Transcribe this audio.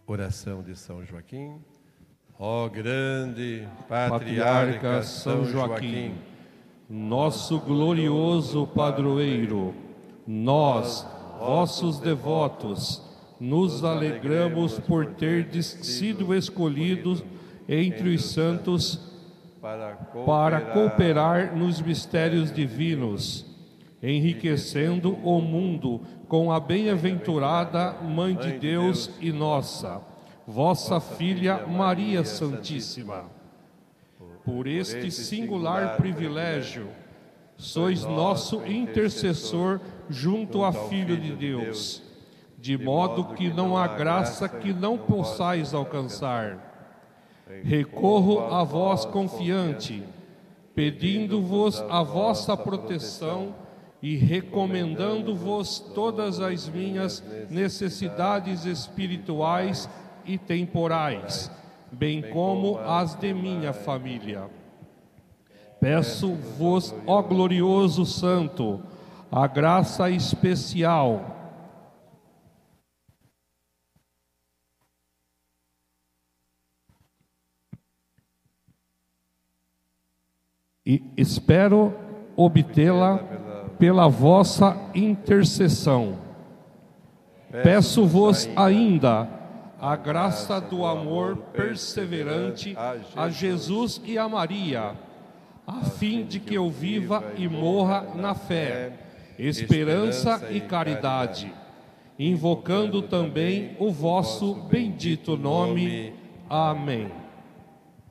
Oração de São Joaquim. Ó grande patriarca São Joaquim, nosso glorioso padroeiro, nós, vossos devotos, nos alegramos por terdes sido escolhidos entre os santos para cooperar nos mistérios divinos, enriquecendo o mundo com a bem-aventurada Mãe de Deus e nossa, vossa Filha Maria Santíssima. Por este singular privilégio, sois nosso intercessor junto a Filho de Deus, de modo que não há graça que não possais alcançar. Recorro a vós confiante, pedindo-vos a vossa proteção e recomendando-vos todas as minhas necessidades espirituais e temporais, bem como as de minha família. Peço-vos, ó glorioso Santo, a graça especial e espero obtê-la pela vossa intercessão. Peço-vos ainda a graça do amor perseverante a Jesus e a Maria, a fim de que eu viva e morra na fé, esperança e caridade, invocando também o vosso bendito nome. Amém.